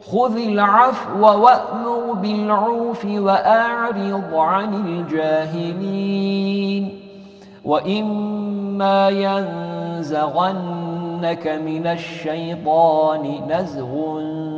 خذ العفو وأمر بالعرف وأعرض عن الجاهلين وإما ينزغنك من الشيطان نزغ